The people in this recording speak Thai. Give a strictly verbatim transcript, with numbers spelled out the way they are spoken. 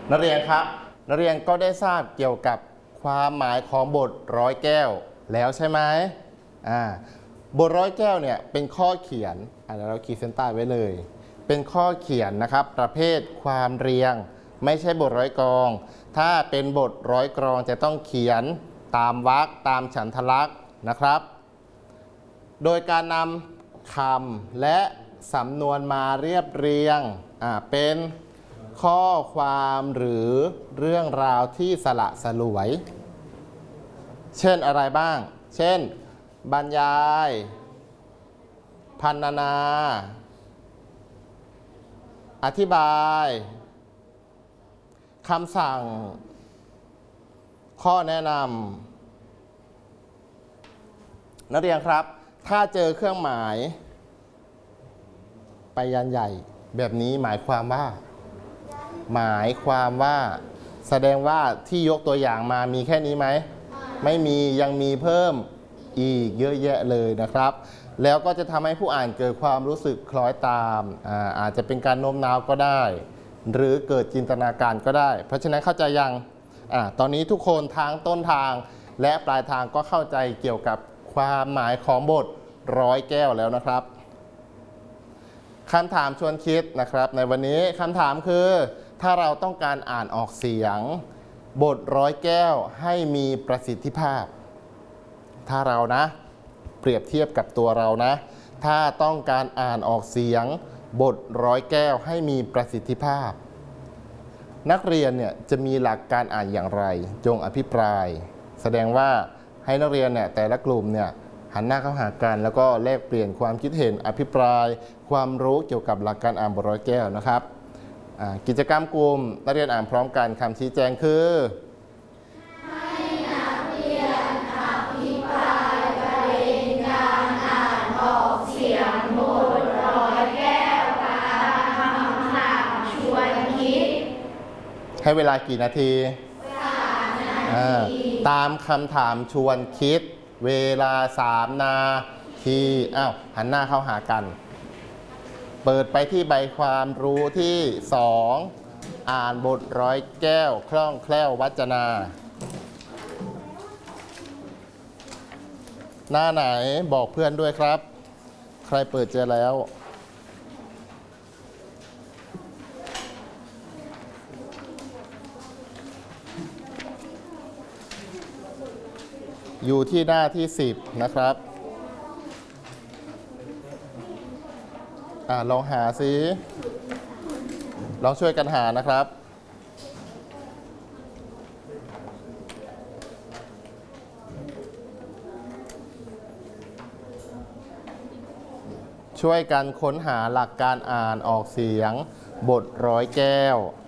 นักเรียนครับนักเรียนก็ได้ทราบเกี่ยวกับความหมายของบทร้อยแก้วแล้วใช่ไหมอ่าบทร้อยแก้วเนี่ยเป็นข้อเขียนอ่าเราขีดเส้นใต้ไว้เลยเป็นข้อเขียนนะครับประเภทความเรียงไม่ใช่บทร้อยกรองถ้าเป็นบทร้อยกรองจะต้องเขียนตามวรรคตามฉันทลักษณ์นะครับโดยการนำคำและสำนวนมาเรียบเรียงอ่าเป็นข้อความหรือเรื่องราวที่สละสลวยเช่นอะไรบ้างเช่นบรรยายพรรณนาอธิบายคำสั่งข้อแนะนำนักเรียนครับถ้าเจอเครื่องหมายไปยันใหญ่แบบนี้หมายความว่าหมายความว่าแสดงว่าที่ยกตัวอย่างมามีแค่นี้ไหมไม่มียังมีเพิ่มอีกเยอะแยะเลยนะครับแล้วก็จะทำให้ผู้อ่านเกิดความรู้สึกคล้อยตาม อา อาจจะเป็นการโน้มน้าวก็ได้หรือเกิดจินตนาการก็ได้เพราะฉะนั้นเข้าใจยังอ่าตอนนี้ทุกคนทางต้นทางและปลายทางก็เข้าใจเกี่ยวกับความหมายของบทร้อยแก้วแล้วนะครับคำถามชวนคิดนะครับในวันนี้คำถามคือถ้าเราต้องการอ่านออกเสียงบทร้อยแก้วให้มีประสิทธิภาพถ้าเรานะเปรียบเทียบกับตัวเรานะถ้าต้องการอ่านออกเสียงบทร้อยแก้วให้มีประสิทธิภาพนักเรียนเนี่ยจะมีหลักการอ่านอย่างไรจงอภิปรายแสดงว่าให้นักเรียนเนี่ยแต่ละกลุ่มเนี่ยหันหน้าเข้าหากันแล้วก็แลกเปลี่ยนความคิดเห็นอภิปรายความรู้เกี่ยวกับหลักการอ่านบทร้อยแก้วนะครับกิจกรรมกลุ่มนักเรียนอ่านพร้อมกันคำชี้แจงคือให้นักเรียนอภิปรายประเด็นการอ่านออกเสียงบทร้อยแก้วตามคำถามชวนคิดให้เวลากี่นาทีสามนาทีตามคำถามชวนคิดเวลาสามนาทีอ้าวหันหน้าเข้าหากันเปิดไปที่ใบความรู้ที่สองอ่านบทร้อยแก้วคล่องแคล่ววจนาหน้าไหนบอกเพื่อนด้วยครับใครเปิดเจอแล้วอยู่ที่หน้าที่สิบนะครับอ่าลองหาซิลองช่วยกันหานะครับช่วยกันค้นหาหลักการอ่านออกเสียงบทร้อยแก้ว